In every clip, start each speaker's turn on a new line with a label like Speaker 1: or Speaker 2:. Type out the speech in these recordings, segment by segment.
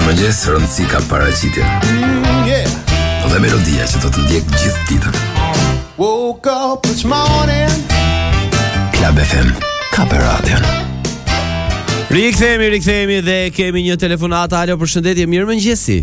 Speaker 1: Mirëmëngjes, rëndësi ka paraqitje. Dhe melodia që do të ndjek gjithë ditën.
Speaker 2: Woke up this morning.
Speaker 1: Club FM, ka për radion.
Speaker 3: Rikthehemi dhe kemi një telefonat. Alo, përshëndetje, mirëmëngjesi.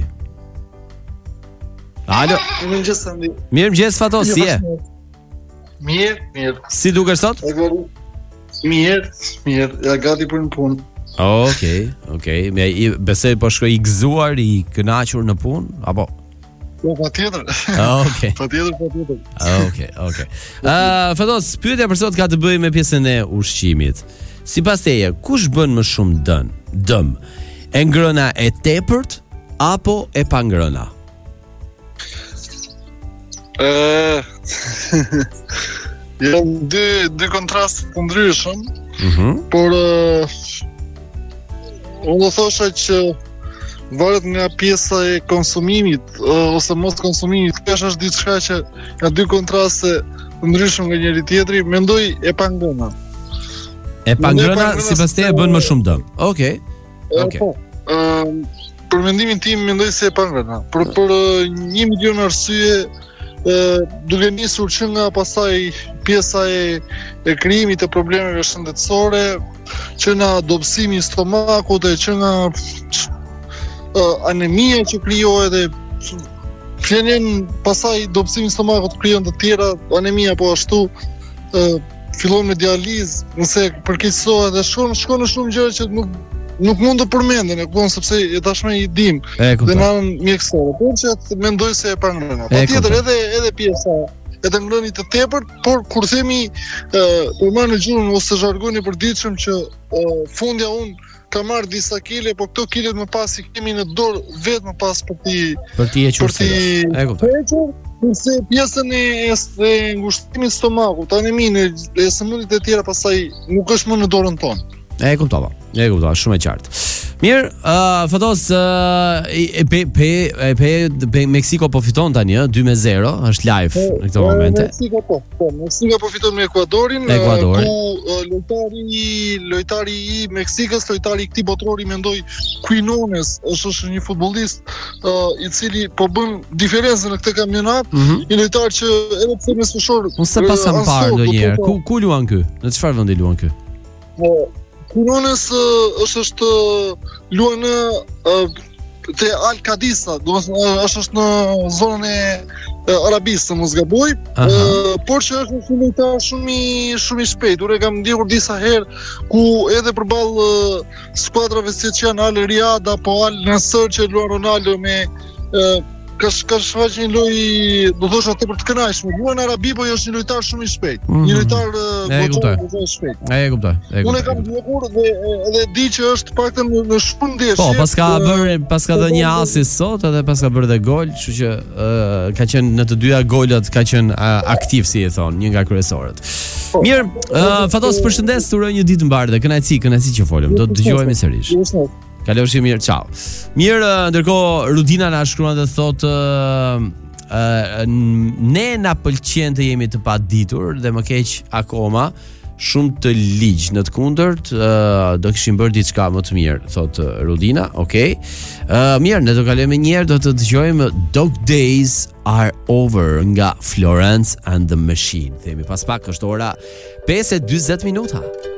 Speaker 3: Alo.
Speaker 4: Mirëmëngjes Andi.
Speaker 3: Mirëmëngjes Fatos, si je?
Speaker 4: Mirë.
Speaker 3: Si dukesh sot?
Speaker 4: Mirë, ja gati për në punë.
Speaker 3: Okej. Besoj po shkoj I gëzuar, I kënaqur në punë apo?
Speaker 4: Po patjetër.
Speaker 3: Okej.
Speaker 4: Patjetër.
Speaker 3: Okej. Fatos, pyetja për sot ka të bëjë me pjesën e ushqimit. Sipas teje, kush bën më shumë dëm? E ngrëna e tepërt apo e pa ngrëna?
Speaker 4: Janë dy kontraste të ndryshëm. Por unë do thosha që varet nga pjesa e konsumimit ose mos konsumimit. Kjo është diçka që ka dy kontraste të ndryshëm nga njëri tjetri. Mendoj e pa ngrëna.
Speaker 3: E pa ngrëna sipas teje bën më shumë dëm. Okej.
Speaker 4: Po. Për mendimin tim mendoj se e pa ngrëna. Për 1 milion arsye, duke nisur që nga pasaj pjesa e krijimit të problemeve shëndetësore, që nga dobësimi I stomakut, që nga anemia që krijohet dhe flenin pasaj dobësimi I stomakut krijon të tjera, anemia po ashtu, fillon me dializë, nëse përkeqësohet dhe shkon në shumë gjëra që nuk mund të përmenden, sepse tashmë I dim dhe në anën mjekësore. Por që mendoj se e pa ngrëna. Patjetër edhe pjesa edhe ngrënit të tepërt, por kur themi për marrë në gjuhën ose zhargoni e përditshëm që fundja unë ka marrë disa kile, po këto kilet më pas I kemi në dorë vetë më pas për ti hequr. Kurse pjesën e ngushtimit stomakut, aneminë e sëmundjet e tjera pastaj nuk është më në dorën tonë.
Speaker 3: E kuptova, shumë e qartë. Mirë, Fatos, Meksiko po fiton tani, 2-0, është live në këtë momente.
Speaker 4: Meksiko po fiton me Ekuadorin, ku lojtari I Meksikës, lojtari I këtij botrori mendoj Quinones, është një futbollist I cili po bën diferencën në këtë kampionat, një lojtar që edhe pse me sfushor.
Speaker 3: Unë s'e pasam parë ndonjëherë. Ku luan ky? Në çfarë vendi luan ky?
Speaker 4: Quinones është luan në te Al Qadisa, është në zonën e Arabisë, mos gaboj, por që është një lojtar shumë I shpejt. Unë kam ndjekur disa herë ku edhe përballë skuadrave si që janë Al Riyad apo Al Nassr që luan Ronaldo me ka shfaq një lojë, do thosha tepër të kënaqshme. Luan Arabi, po është një lojtar shumë I shpejt. Një lojtar I shpejt.
Speaker 3: E kuptoj.
Speaker 4: Unë kam ndjekur dhe di që është paktën në shumë ndeshje.
Speaker 3: Po, paska dhënë një asis sot edhe paska bërë dhe gol, kështu që ka qenë në të dyja golat ka qenë aktiv, si e thon, një nga kryesorët. Mirë, Fatos, përshëndes, të uroj një ditë mbar dhe kënaqësi që folëm. Do të dëgjohemi sërish. Kalofshi mirë, ciao. Mirë, ndërkohë Rudina na shkruan dhe thotë ne na pëlqen të jemi të paditur dhe më keq akoma shumë të ligj, në të kundërt do kishim bërë diçka më të mirë, thotë Rudina. Okej. Mirë, ne do kalojmë një herë, do të dëgjojmë Dog Days Are Over nga Florence and the Machine. Themi pas pak, është ora 5:40 minuta.